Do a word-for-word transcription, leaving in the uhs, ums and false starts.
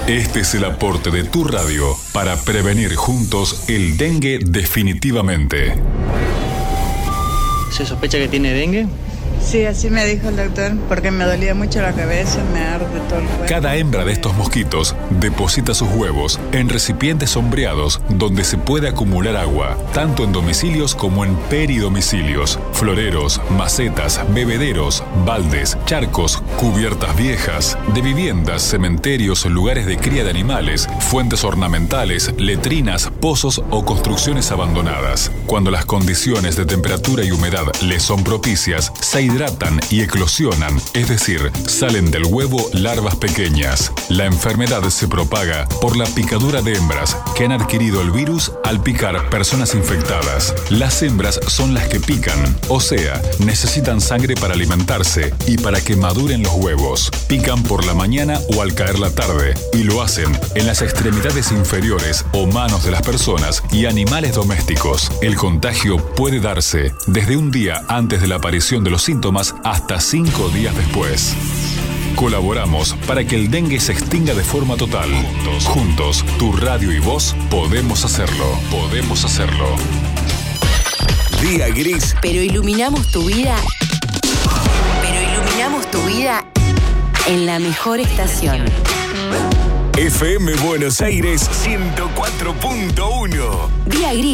Este es el aporte de tu radio para prevenir juntos el dengue definitivamente. ¿Se sospecha que tiene dengue? Sí, así me dijo el doctor, porque me dolía mucho la cabeza, me arde todo el cuerpo. Cada hembra de estos mosquitos deposita sus huevos en recipientes sombreados donde se puede acumular agua, tanto en domicilios como en peridomicilios, floreros, macetas, bebederos, baldes, charcos, cubiertas viejas, de viviendas, cementerios, lugares de cría de animales, fuentes ornamentales, letrinas, pozos o construcciones abandonadas. Cuando las condiciones de temperatura y humedad les son propicias, se hidratan y eclosionan, es decir, salen del huevo larvas pequeñas. La enfermedad se propaga por la picadura de hembras que han adquirido el virus al picar personas infectadas. Las hembras son las que pican, o sea, necesitan sangre para alimentarse y para que maduren los huevos. Pican por la mañana o al caer la tarde, y lo hacen en las extremidades inferiores o manos de las personas y animales domésticos. El contagio puede darse desde un día antes de la aparición de los síntomas hasta cinco días después. Colaboramos para que el dengue se extinga de forma total. Juntos, juntos, tu radio y vos podemos hacerlo. Podemos hacerlo. Día gris. Pero iluminamos tu vida. Pero iluminamos tu vida en la mejor estación. F M Buenos Aires ciento cuatro punto uno. Día gris.